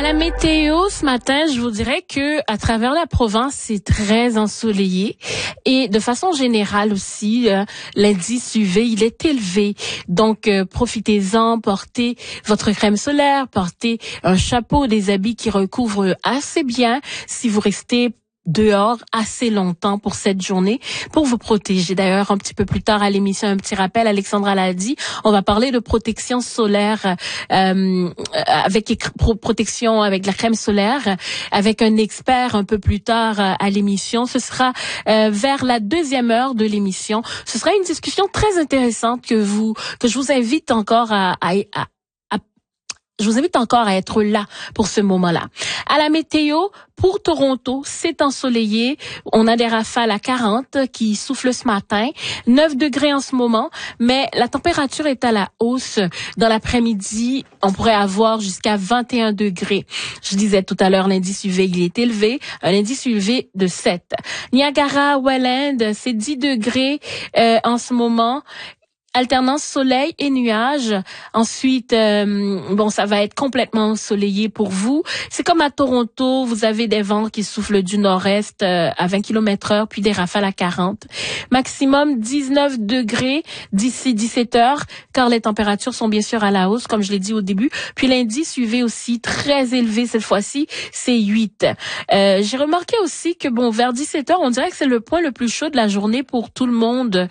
la météo, ce matin, je vous dirais que à travers la province, c'est très ensoleillé et de façon générale aussi, l'indice UV, il est élevé. Donc, profitez-en, portez votre crème solaire, portez un chapeau, des habits qui recouvrent assez bien si vous restez dehors assez longtemps pour cette journée pour vous protéger. D'ailleurs, un petit peu plus tard à l'émission, un petit rappel, Alexandra l'a dit, on va parler de protection solaire avec protection avec la crème solaire avec un expert un peu plus tard à l'émission. Ce sera vers la deuxième heure de l'émission. Ce sera une discussion très intéressante que je vous invite encore je vous invite encore à être là pour ce moment-là. À la météo, pour Toronto, c'est ensoleillé. On a des rafales à 40 qui soufflent ce matin. 9 degrés en ce moment, mais la température est à la hausse. Dans l'après-midi, on pourrait avoir jusqu'à 21 degrés. Je disais tout à l'heure, l'indice UV, il est élevé. Un indice UV de 7. Niagara, Welland, c'est 10 degrés en ce moment. Alternance soleil et nuages. Ensuite, ça va être complètement ensoleillé pour vous. C'est comme à Toronto, vous avez des vents qui soufflent du nord-est à 20 km/h, puis des rafales à 40. Maximum 19 degrés d'ici 17 heures, car les températures sont bien sûr à la hausse, comme je l'ai dit au début. Puis l'indice UV aussi, très élevé cette fois-ci, c'est 8. J'ai remarqué aussi que, vers 17 heures, on dirait que c'est le point le plus chaud de la journée pour tout le monde